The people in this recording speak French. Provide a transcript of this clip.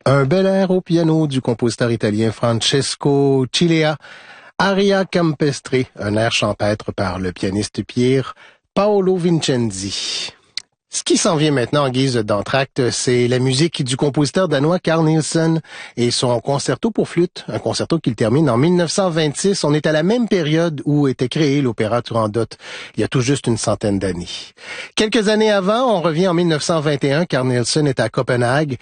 Un bel air au piano du compositeur italien Francesco Cilea, Aria Campestre, un air champêtre par le pianiste Pier Paolo Vincenzi. Ce qui s'en vient maintenant en guise d'entracte, c'est la musique du compositeur danois Carl Nielsen et son concerto pour flûte, un concerto qu'il termine en 1926. On est à la même période où était créé l'opéra Turandot, il y a tout juste une centaine d'années. Quelques années avant, on revient en 1921, Carl Nielsen est à Copenhague